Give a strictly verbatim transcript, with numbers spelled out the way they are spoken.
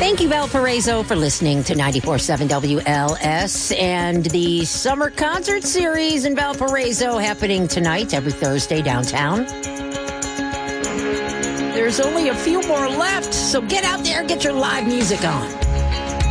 Thank you, Valparaiso, for listening to ninety-four point seven W L S and the Summer Concert Series in Valparaiso happening tonight, every Thursday downtown. There's only a few more left, so get out there and get your live music on.